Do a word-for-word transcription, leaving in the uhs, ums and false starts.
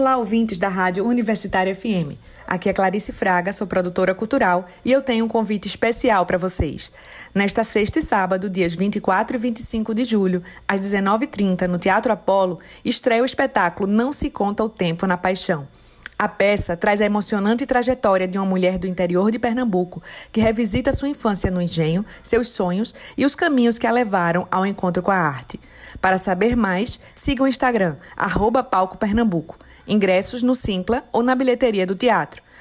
Olá, ouvintes da Rádio Universitária F M. Aqui é Clarice Fraga, sou produtora cultural e eu tenho um convite especial para vocês. Nesta sexta e sábado, dias vinte e quatro e vinte e cinco de julho, às dezenove e trinta, no Teatro Apolo, estreia o espetáculo Não se Conta o Tempo na Paixão. A peça traz a emocionante trajetória de uma mulher do interior de Pernambuco que revisita sua infância no engenho, seus sonhos e os caminhos que a levaram ao encontro com a arte. Para saber mais, siga o Instagram, arroba Palco Pernambuco. Ingressos no Simpla ou na bilheteria do teatro.